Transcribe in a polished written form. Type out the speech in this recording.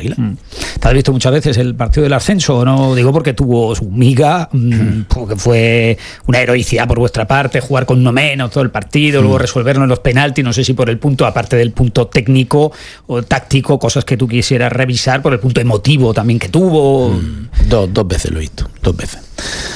Águila. ¿Te has visto muchas veces el partido del ascenso? No digo porque tuvo su miga, porque fue una heroicidad por vuestra parte, jugar con no menos todo el partido, luego resolverlo en los penaltis, no sé si por el punto, aparte del punto técnico o táctico, cosas que tú quisieras revisar, por el punto emotivo también que tuvo. Dos veces lo he visto, 2 veces.